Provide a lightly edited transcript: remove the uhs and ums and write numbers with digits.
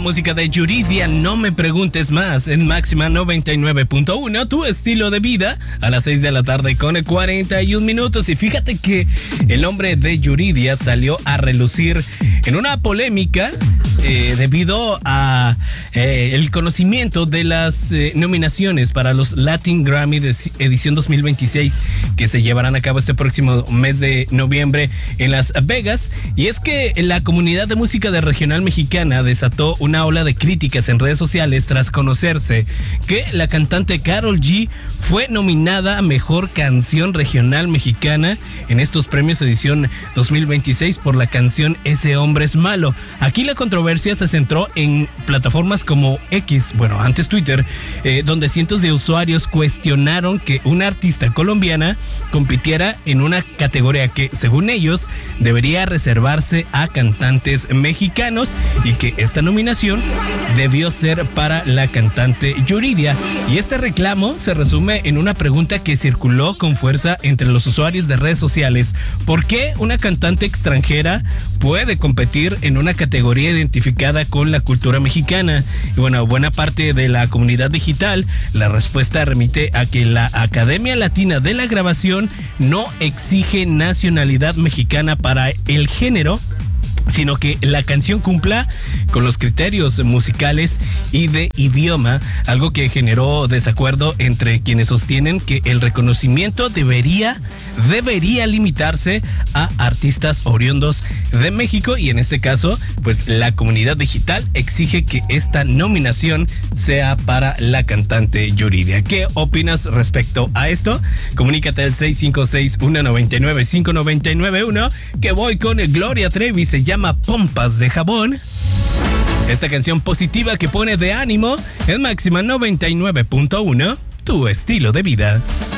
música de Yuridia, No me preguntes más, en Máxima 99.1, tu estilo de vida, a las 6 de la tarde con 41 minutos. Y fíjate que el nombre de Yuridia salió a relucir en una polémica debido a el conocimiento de las nominaciones para los Latin Grammy de edición 2026 que se llevarán a cabo este próximo mes de noviembre en Las Vegas. Y es que la comunidad de música de regional mexicana desató una ola de críticas en redes sociales tras conocerse que la cantante Karol G fue nominada a Mejor Canción Regional Mexicana en estos premios edición 2026 por la canción Ese Hombre es Malo. Aquí la controversia se centró en plataformas como X, bueno, antes Twitter, donde cientos de usuarios cuestionaron que una artista colombiana compitiera en una categoría que, según ellos, debería reservarse a cantantes mexicanos y que esta nominación debió ser para la cantante Yuridia. Y este reclamo se resume en una pregunta que circuló con fuerza entre los usuarios de redes sociales: ¿por qué una cantante extranjera puede competir en una categoría identificada con la cultura mexicana? Y bueno, buena parte de la comunidad digital, la respuesta remite a que la Academia Latina de la Grabación no exige nacionalidad mexicana para el género, sino que la canción cumpla con los criterios musicales y de idioma, algo que generó desacuerdo entre quienes sostienen que el reconocimiento debería limitarse a artistas oriundos de México, y en este caso, pues la comunidad digital exige que esta nominación sea para la cantante Yuridia. ¿Qué opinas respecto a esto? Comunícate al 656-199-5991, que voy con Gloria Trevi, se llama Pompas de Jabón. Esta canción positiva que pone de ánimo en Máxima 99.1, tu estilo de vida.